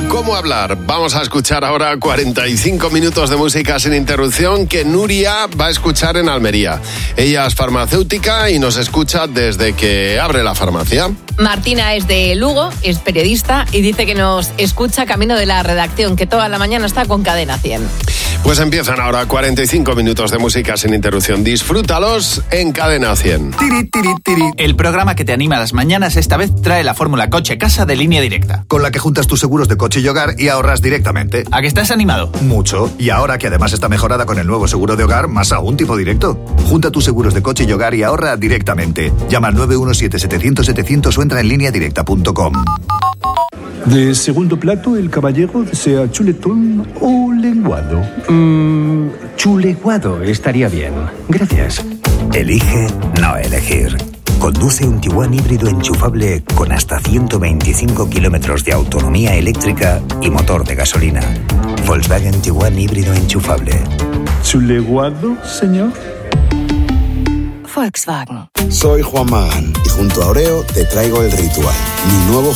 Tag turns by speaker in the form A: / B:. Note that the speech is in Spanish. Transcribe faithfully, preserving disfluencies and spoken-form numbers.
A: ¿Cómo hablar? Vamos a escuchar ahora cuarenta y cinco minutos de música sin interrupción que Nuria va a escuchar en Almería. Ella es farmacéutica y nos escucha desde que abre la farmacia.
B: Martina es de Lugo, es periodista y dice que nos escucha camino de la redacción, que toda la mañana está con Cadena cien.
A: Pues empiezan ahora cuarenta y cinco minutos de música sin interrupción. Disfrútalos en Cadena cien.
C: Tiri, tiri, tiri.
D: El programa que te anima las mañanas esta vez trae la fórmula coche-casa de Línea Directa.
C: Con la que juntas tus seguros de coche y hogar y ahorras directamente.
D: ¿A que estás animado?
C: Mucho. Y ahora que además está mejorada con el nuevo seguro de hogar, más aún tipo directo. Junta tus seguros de coche y hogar y ahorra directamente. Llama al nueve uno siete, setecientos, setecientos o entra en línea directa punto com.
E: De segundo plato, el caballero desea chuletón o lenguado.
F: Mmm, chuleguado estaría bien. Gracias.
G: Elige no elegir. Conduce un Tiguan híbrido enchufable con hasta ciento veinticinco kilómetros de autonomía eléctrica y motor de gasolina. Volkswagen Tiguan híbrido enchufable.
E: ¿Chuleguado, señor?
H: Volkswagen.
I: Soy Juan Magán y junto a Oreo te traigo El Ritual, mi nuevo